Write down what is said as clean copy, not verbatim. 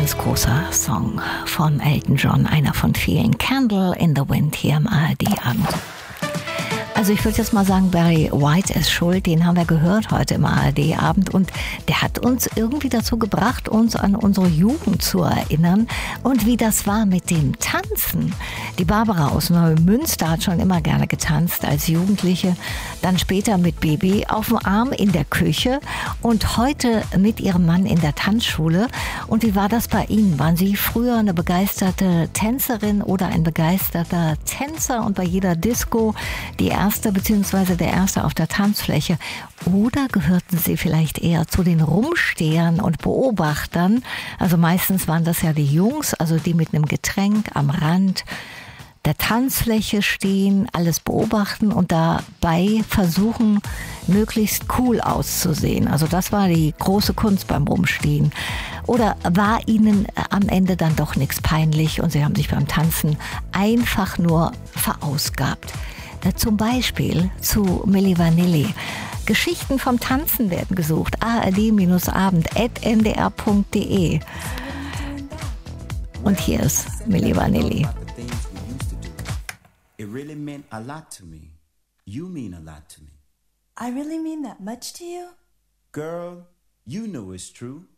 Ganz großer Song von Elton John, einer von vielen. Candle in the Wind hier im ARD-Abend. Also ich würde jetzt mal sagen, Barry White ist schuld, den haben wir gehört heute im ARD-Abend und der hat uns irgendwie dazu gebracht, uns an unsere Jugend zu erinnern und wie das war mit dem Tanzen. Die Barbara aus Neumünster hat schon immer gerne getanzt als Jugendliche, dann später mit Baby auf dem Arm in der Küche und heute mit ihrem Mann in der Tanzschule. Und wie war das bei Ihnen? Waren Sie früher eine begeisterte Tänzerin oder ein begeisterter Tänzer und bei jeder Disco die erste bzw. der erste auf der Tanzfläche? Oder gehörten Sie vielleicht eher zu den Rumstehern und Beobachtern? Also meistens waren das ja die Jungs, also die mit einem Getränk am Rand der Tanzfläche stehen, alles beobachten und dabei versuchen, möglichst cool auszusehen. Also das war die große Kunst beim Rumstehen. Oder war Ihnen am Ende dann doch nichts peinlich und Sie haben sich beim Tanzen einfach nur verausgabt? Zum Beispiel zu Milli Vanilli. Geschichten vom Tanzen werden gesucht. ard-abend@ndr.de. Und hier ist Milli Vanilli. It really meant a lot to me. You mean a lot to me. I really mean that much to you? Girl, you know it's true.